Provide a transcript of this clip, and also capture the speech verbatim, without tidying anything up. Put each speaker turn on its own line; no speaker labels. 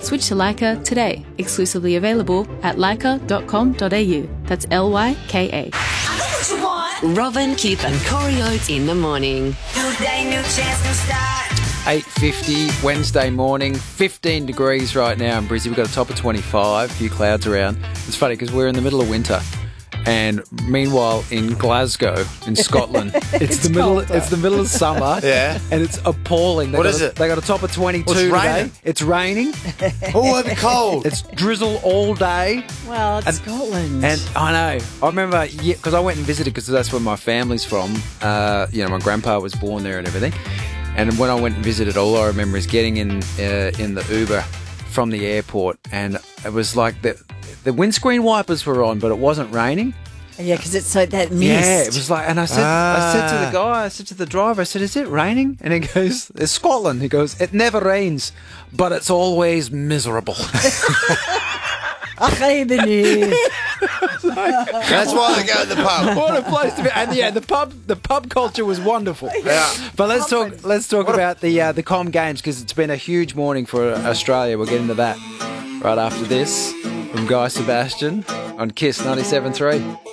Switch to Leica today. Exclusively available at leica dot com dot a u. That's L Y K A.
Robin, Kip and Corey Oates in the morning.
New day, new chance, new start.
eight fifty Wednesday morning, fifteen degrees right now in Brisbane. We've got a top of twenty-five, a few clouds around. It's funny because we're in the middle of winter. And meanwhile, in Glasgow, in Scotland, it's,
It's
the middle.
colder.
It's the middle of summer,
Yeah.
and it's appalling. They
What
got
is
a,
it?
They got a top of twenty-two
Well, it's
today.
raining.
It's raining.
Oh, it'd be cold.
It's drizzle all day.
Well, it's
And-
Scotland.
And I know. I remember, yeah, because I went and visited because that's where my family's from. Uh, you know, my grandpa was born there and everything. And when I went and visited, all I remember is getting in uh, in the Uber from the airport, and it was like the the windscreen wipers were on, but it wasn't raining.
yeah, because it's so that mist.
Yeah, it was like, and I said, I said to
Ah.
the guy, I said to the driver, I said, "Is it raining?" And he goes, "It's Scotland." He goes, "It never rains, but it's always miserable."
Ach, Ebony.
That's why they go to the pub.
What a place to be! And yeah, the pub, the pub culture was wonderful.
Yeah.
But let's talk. Let's talk about the uh, the Com Games because it's been a huge morning for Australia. We'll get into that right after this from Guy Sebastian on Kiss ninety-seven point three.